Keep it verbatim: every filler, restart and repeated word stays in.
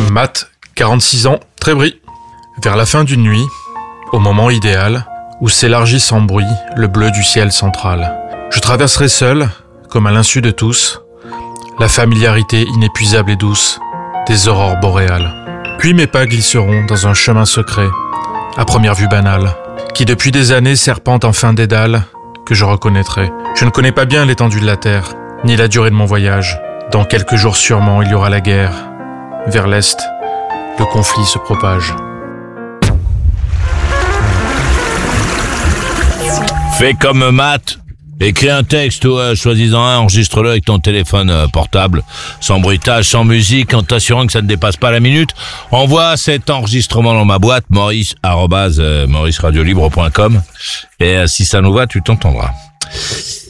Matt, quarante-six ans, Trébris. Vers la fin d'une nuit, au moment idéal, où s'élargit sans bruit le bleu du ciel central, je traverserai seul, comme à l'insu de tous, la familiarité inépuisable et douce des aurores boréales. Puis mes pas glisseront dans un chemin secret, à première vue banal, qui depuis des années serpente en fin dédale, que je reconnaîtrai. Je ne connais pas bien l'étendue de la terre, ni la durée de mon voyage. Dans quelques jours sûrement, il y aura la guerre. Vers l'est, le conflit se propage. Fais comme Matt. Écris un texte ou euh, choisis-en un, enregistre-le avec ton téléphone euh, portable, sans bruitage, sans musique, en t'assurant que ça ne dépasse pas la minute. Envoie cet enregistrement dans ma boîte, maurice arobase maurice radio libre point com, et euh, si ça nous va, tu t'entendras.